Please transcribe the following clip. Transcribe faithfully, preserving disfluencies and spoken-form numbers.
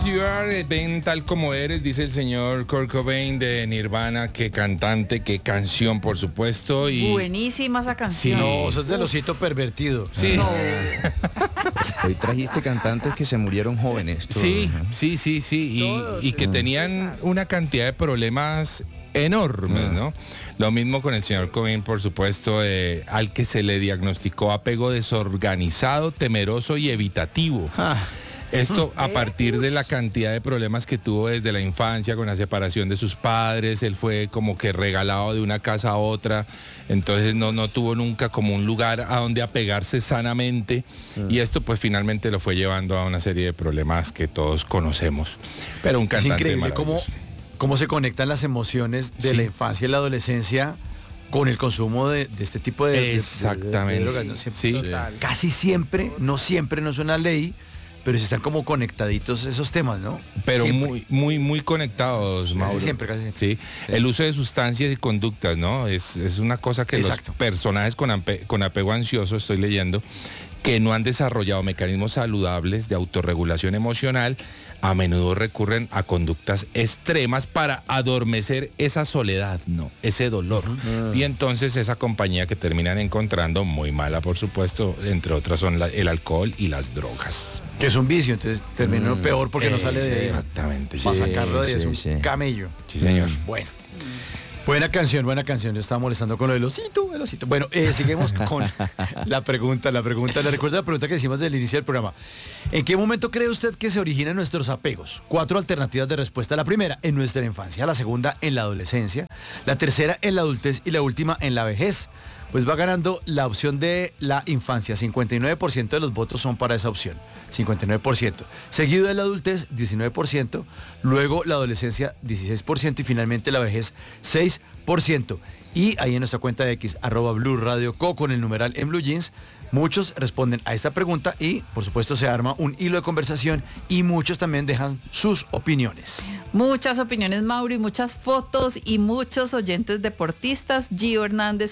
You are, ven tal como eres, dice el señor Kurt Cobain de Nirvana. Qué cantante, qué canción, por supuesto. Y buenísima esa canción. Sí. No, eso es del osito pervertido. sí, No. Hoy trajiste cantantes que se murieron jóvenes. todos, sí, ¿no? sí, sí, sí, y, Todos, y que eso tenían una cantidad de problemas enormes, ¿no? Lo mismo con el señor Cobain, por supuesto, eh, al que se le diagnosticó apego desorganizado, temeroso y evitativo. Ah, Esto a partir de la cantidad de problemas que tuvo desde la infancia con la separación de sus padres. Él fue como que regalado de una casa a otra, entonces no, no tuvo nunca como un lugar a donde apegarse sanamente, y esto pues finalmente lo fue llevando a una serie de problemas que todos conocemos. Pero un es cantante increíble cómo, maravilloso. cómo se conectan las emociones de Sí. la infancia y la adolescencia con el consumo de, de este tipo de, de- de- de- de Exactamente. drogas, ¿no? Siempre- Sí. Total. Casi siempre, no siempre, no es una ley, pero sí están como conectaditos esos temas, ¿no? Pero Siempre. muy, muy, muy conectados, Casi Mauro. siempre, casi siempre. Sí. El uso de sustancias y conductas, ¿no? Es, es una cosa que Exacto. los personajes con, ape- con apego ansioso, estoy leyendo, que no han desarrollado mecanismos saludables de autorregulación emocional, a menudo recurren a conductas extremas para adormecer esa soledad, ¿no? Ese dolor. Y entonces esa compañía que terminan encontrando, muy mala por supuesto, entre otras son la- el alcohol y las drogas. Que es un vicio, entonces termina Mm, peor porque no sale de Exactamente, sí. para Sí, sacarlo de ahí, es sí, un sí. camello. Sí, señor. Bueno. Buena canción, buena canción. Yo estaba molestando con lo del osito, el osito. Bueno, eh, seguimos con la pregunta, la pregunta. ¿Le recuerda la pregunta que hicimos del inicio del programa? ¿En qué momento cree usted que se originan nuestros apegos? Cuatro alternativas de respuesta. La primera, en nuestra infancia. La segunda, en la adolescencia. La tercera, en la adultez. Y la última, en la vejez. Pues va ganando la opción de la infancia. cincuenta y nueve por ciento de los votos son para esa opción. cincuenta y nueve por ciento. Seguido de la adultez, diecinueve por ciento. Luego la adolescencia, dieciséis por ciento. Y finalmente la vejez, seis por ciento. Y ahí en nuestra cuenta de X, arroba Blue Radio Co, con el numeral en Blue Jeans, muchos responden a esta pregunta y, por supuesto, se arma un hilo de conversación y muchos también dejan sus opiniones. Muchas opiniones, Mauro, y muchas fotos y muchos oyentes deportistas. Gio Hernández